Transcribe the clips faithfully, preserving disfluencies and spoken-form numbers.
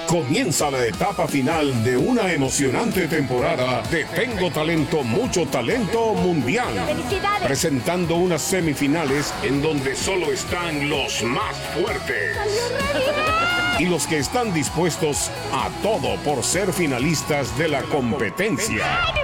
Comienza la etapa final de una emocionante temporada de Tengo Talento, Mucho Talento Mundial. ¡Felicidades! Presentando unas semifinales en donde solo están los más fuertes. Y los que están dispuestos a todo por ser finalistas de la competencia.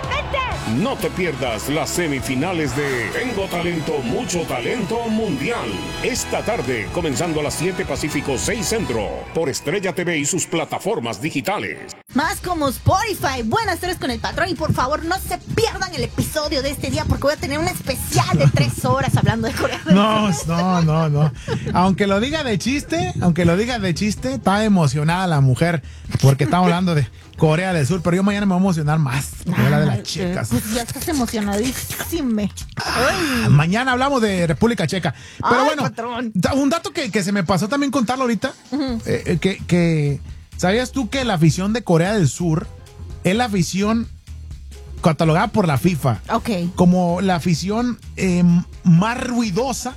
No te pierdas las semifinales de Tengo Talento, Mucho Talento Mundial. Esta tarde, comenzando a las siete Pacífico, seis Centro, por Estrella T V y sus plataformas digitales. Más como Spotify. Buenas tardes con el patrón. Y por favor, no se pierdan el episodio de este día, porque voy a tener un especial de tres horas hablando de Corea del No, Sur. no, no, no. Aunque lo diga de chiste, aunque lo diga de chiste, está emocionada la mujer, porque estamos hablando de Corea del Sur, pero yo mañana me voy a emocionar más, porque habla de las chicas. Pues ya estás emocionadísimo. Ah, mañana hablamos de República Checa. Pero Ay, bueno, patrón. un dato que, que se me pasó también contarlo ahorita, uh-huh. eh, que, que ¿sabías tú que la afición de Corea del Sur es la afición catalogada por la FIFA okay. como la afición eh, más ruidosa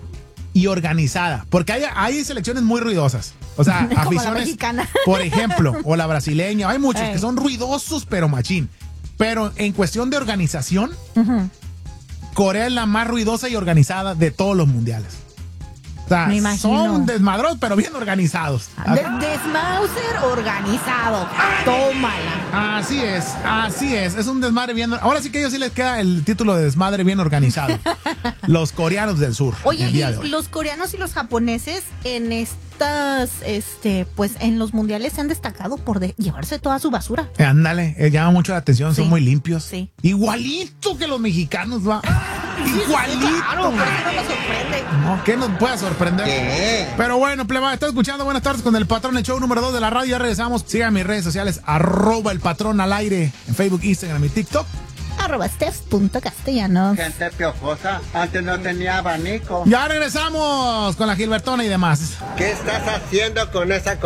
y organizada? Porque hay, hay selecciones muy ruidosas. O sea, como aficiones, la mexicana. por ejemplo, o la brasileña. Hay muchos Ey. que son ruidosos, pero machín. Pero en cuestión de organización, uh-huh. Corea es la más ruidosa y organizada de todos los mundiales. O sea, son desmadrosos, pero bien organizados. De desmauser organizado. Tómala. Así es, así es. Es un desmadre bien. Ahora sí que a ellos sí les queda el título de desmadre bien organizado. Los coreanos del sur. Oye, el día y de hoy. los coreanos y los japoneses en estas, este, pues en los mundiales se han destacado por de llevarse toda su basura. Eh, ándale, eh, llama mucho la atención, sí. son muy limpios. Sí. Igualito que los mexicanos, va. Sí, Igualito. Sí, claro, por eso no nos sorprende. No, ¿qué nos puede sorprender? ¿Qué? Pero bueno, pleba, está escuchando Buenas tardes con el patrón, el show número dos de la radio. Ya regresamos. Sigan mis redes sociales, arroba el patrón al aire, en Facebook, Instagram y TikTok. Arroba Steph.castellanos. Gente piojosa, antes no tenía abanico. Ya regresamos con la Gilbertona y demás. ¿Qué estás haciendo con esa